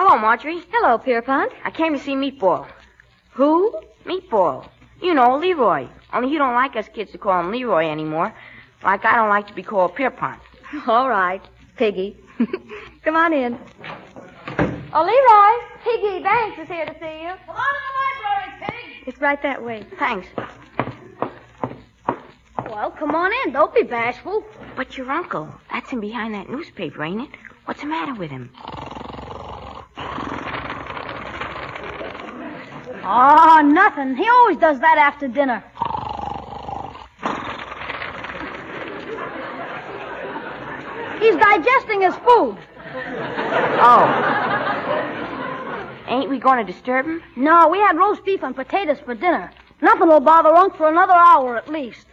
Hello, Marjorie. Hello, Pierpont. I came to see Meatball. Who? Meatball. You know, Leroy. Only he don't like us kids to call him Leroy anymore. Like I don't like to be called Pierpont. All right, Piggy. Come on in. Oh, Leroy, Piggy Banks is here to see you. Come on in the library, Pig. It's right that way. Thanks. Well, come on in. Don't be bashful. But your uncle, that's him behind that newspaper, ain't it? What's the matter with him? Oh, nothing. He always does that after dinner. He's digesting his food. Oh. Ain't we going to disturb him? No, we had roast beef and potatoes for dinner. Nothing will bother Unc for another hour at least.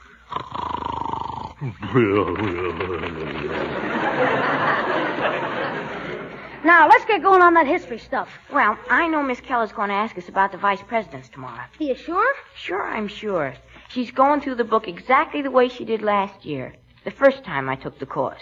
Now, let's get going on that history stuff. Well, I know Miss Keller's going to ask us about the vice presidents tomorrow. Are you sure? Sure, I'm sure. She's going through the book exactly the way she did last year, the first time I took the course.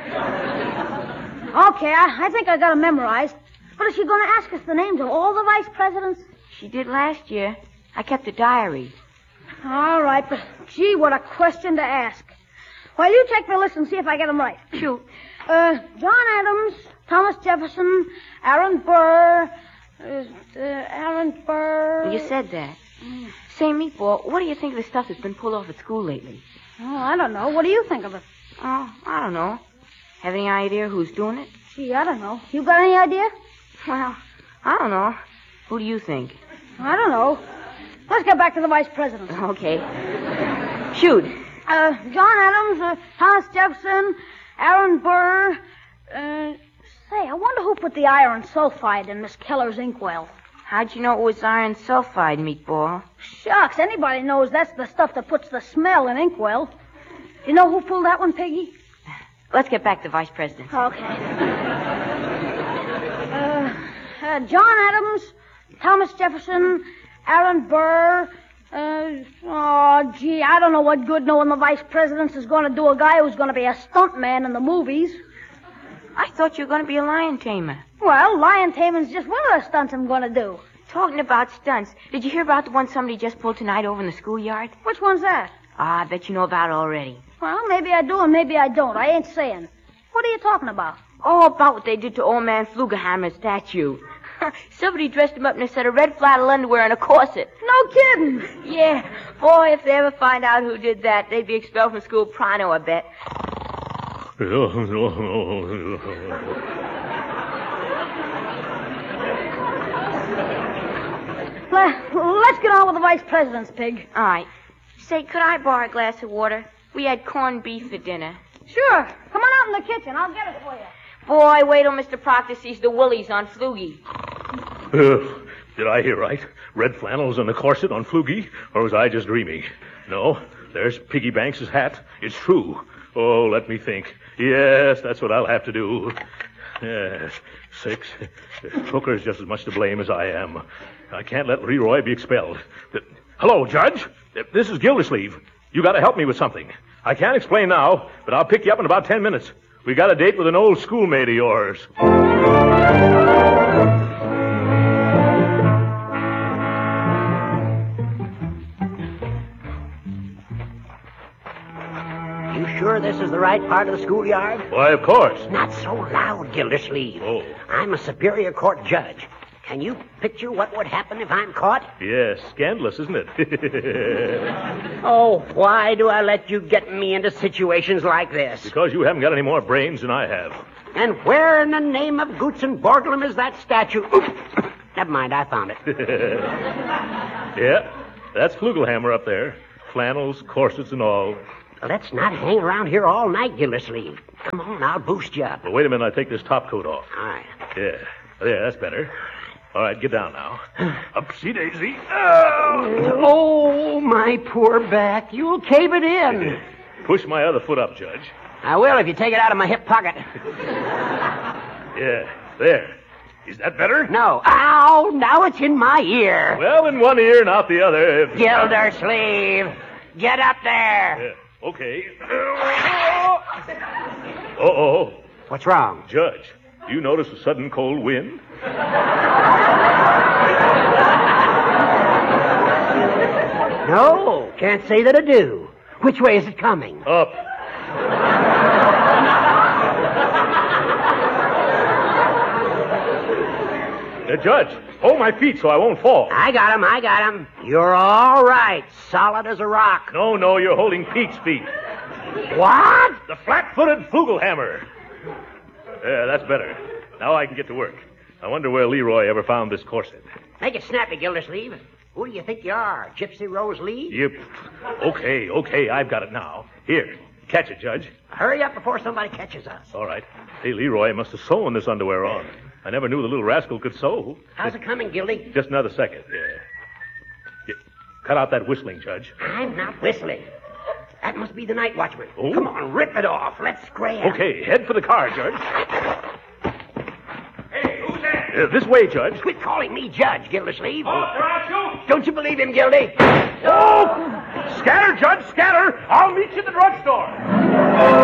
Okay, I think I got it memorized. But is she going to ask us the names of all the vice presidents? She did last year. I kept a diary. All right, but gee, what a question to ask. Well, you check the list and see if I get them right. Shoot. John Adams, Thomas Jefferson, Aaron Burr, Aaron Burr. You said that. Say, Meatball, what do you think of the stuff that's been pulled off at school lately? Oh, I don't know. What do you think of it? Oh, I don't know. Have any idea who's doing it? Gee, I don't know. You got any idea? Well, I don't know. Who do you think? I don't know. Let's get back to the vice presidents. Okay. Shoot. John Adams, Thomas Jefferson, Aaron Burr. Say, I wonder who put the iron sulfide in Miss Keller's inkwell. How'd you know it was iron sulfide, Meatball? Shucks, anybody knows that's the stuff that puts the smell in inkwell. You know who pulled that one, Piggy? Let's get back to vice presidents. Okay. John Adams, Thomas Jefferson, Aaron Burr. I don't know what good knowing the vice presidents is going to do a guy who's going to be a stuntman in the movies. I thought you were going to be a lion tamer. Well, lion taming's just one of the stunts I'm going to do. Talking about stunts, did you hear about the one somebody just pulled tonight over in the schoolyard? Which one's that? I bet you know about it already. Well, maybe I do and maybe I don't. I ain't saying. What are you talking about? Oh, about what they did to old man Flugelhammer's statue. Somebody dressed him up in a set of red flannel underwear and a corset. No kidding. Yeah. Boy, if they ever find out who did that, they'd be expelled from school pronto, I bet. Let's get on with the vice presidents, Pig. All right. Say, could I borrow a glass of water? We had corned beef for dinner. Sure. Come on out in the kitchen. I'll get it for you. Boy, wait till Mr. Proctor sees the willies on Flugie. Did I hear right? Red flannels and a corset on Flugie? Or was I just dreaming? No, there's Piggy Banks' hat. It's true. Oh, let me think. Yes, that's what I'll have to do. Yes, 6. Hooker's just as much to blame as I am. I can't let Leroy be expelled. Hello, Judge. This is Gildersleeve. You got to help me with something. I can't explain now, but I'll pick you up in about 10 minutes. We got a date with an old schoolmate of yours. You sure this is the right part of the schoolyard? Why, of course. Not so loud, Gildersleeve. Oh. I'm a Superior Court judge. Can you picture what would happen if I'm caught? Yes, scandalous, isn't it? Oh, why do I let you get me into situations like this? Because you haven't got any more brains than I have. And where in the name of Goots and Borglum is that statue? Oops. Never mind, I found it. Yeah, that's Flugelhammer up there. Flannels, corsets, and all. Let's not hang around here all night, Gildersleeve. Come on, I'll boost you up. Well, wait a minute, I'll take this top coat off. All right. Yeah, that's better. All right, get down now. Upsy daisy. Oh, my poor back. You'll cave it in. Push my other foot up, Judge. I will if you take it out of my hip pocket. Yeah, there. Is that better? No. Ow, now it's in my ear. Well, in one ear, not the other. Gildersleeve, get up there. Yeah, okay. Uh-oh. What's wrong? Judge, Do you notice a sudden cold wind? No, can't say that I do. Which way is it coming? Up. Judge, hold my feet so I won't fall. I got him. You're all right. Solid as a rock. No, you're holding Pete's feet. What? The flat-footed flugelhammer. Yeah, that's better. Now I can get to work. I wonder where Leroy ever found this corset. Make it snappy, Gildersleeve. Who do you think you are, Gypsy Rose Lee? Yep. Okay, I've got it now. Here, catch it, Judge. Hurry up before somebody catches us. All right. Hey, Leroy must have sewn this underwear on. I never knew the little rascal could sew. How's it coming, Gildy? Just another second. Yeah. Cut out that whistling, Judge. I'm not whistling. That must be the night watchman. Oh? Come on, rip it off. Let's scram. Okay, head for the car, Judge. Hey, who's that? This way, Judge. Quit calling me Judge, Gildersleeve. Oh, I'll shoot. Don't you believe him, Gildy? Oh! Scatter, Judge, scatter! I'll meet you at the drugstore.